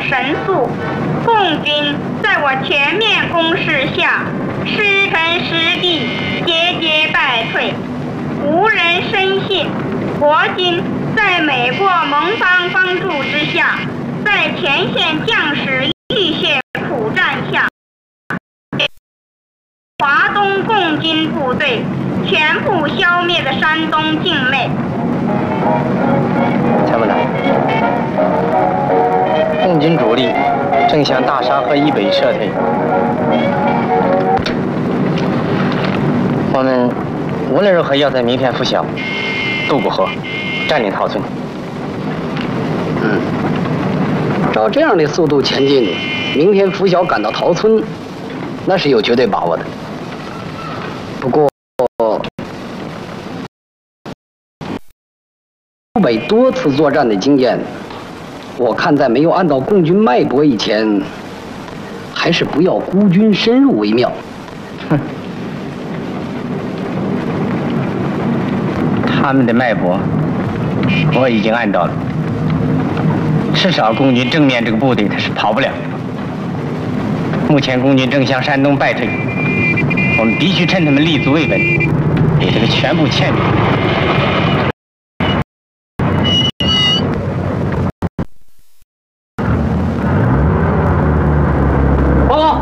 神速，共军在我全面攻势下，失城失地，节节败退。无人深信，国军在美国盟邦帮助之下，在前线将士浴血苦战下，华东共军部队全部消灭了山东境内。 参谋长，共军主力正向大沙河以北撤退，我们无论如何要在明天拂晓渡过河，占领陶村。 照这样的速度前进，明天拂晓赶到陶村，那是有绝对把握的。不过，东北多次作战的经验，我看在没有按到共军脉搏以前，还是不要孤军深入为妙。 哼，他们的脉搏我已经按到了，至少共军正面这个部队他是跑不了。目前共军正向山东败退，我们必须趁他们立足未稳，给这个全部歼灭。 报告，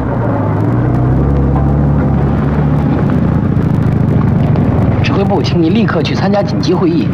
指挥部，请你立刻去参加紧急会议。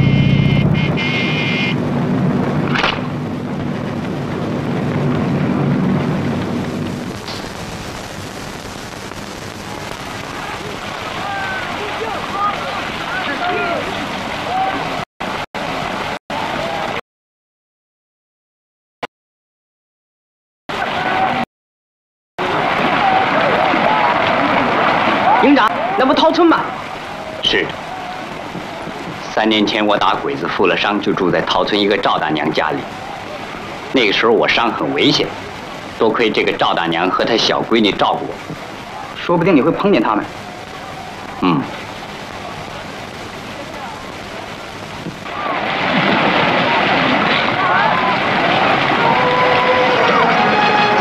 营长，那不陶村吗？ 是。3年前我打鬼子负了伤，就住在陶村一个赵大娘家里。那个时候我伤很危险，多亏这个赵大娘和她小闺女照顾我。 说不定你会碰见他们。